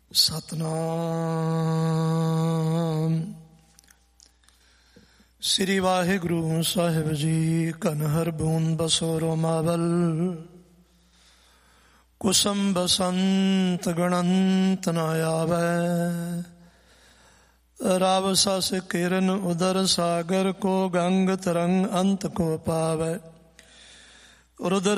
ਸਤਨਾਮ ਸ੍ਰੀ ਵਾਹਿਗੁਰੂ ਸਾਹਿਬ ਜੀ। ਘਨ ਹਰ ਬੂੰਦ ਬਸੋ ਰੋਮਾਵਲ, ਕੁਸਮ ਬਸੰਤ ਗਣੰਤ ਨ ਆਵੈ। ਰਾਵ ਸਸ ਕਿਰਨ ਉਦਰ ਸਾਗਰ ਕੋ, ਗੰਗ ਤਰੰਗ ਅੰਤ ਕੋ ਪਾਵੈ। ਰੁਦਰ